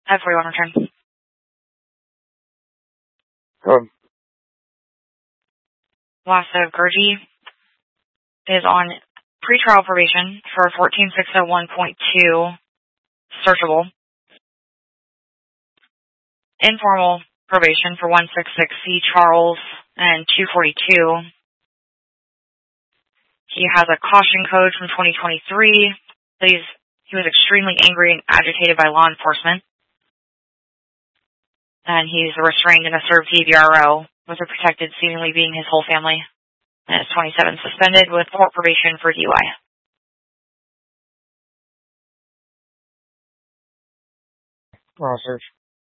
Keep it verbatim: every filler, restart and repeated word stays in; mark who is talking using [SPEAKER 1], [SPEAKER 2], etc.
[SPEAKER 1] five forty-one return.
[SPEAKER 2] Good.
[SPEAKER 1] Lasso Gurgi is on pretrial probation for fourteen six oh one point two, searchable. Informal probation for one sixty-six C Charles and two forty-two. He has a caution code from twenty twenty-three. He's, he was extremely angry and agitated by law enforcement. And he's restrained in a served D V R O, with a protected seemingly being his whole family. And is twenty-seven suspended with court probation for D U I.
[SPEAKER 2] Law search.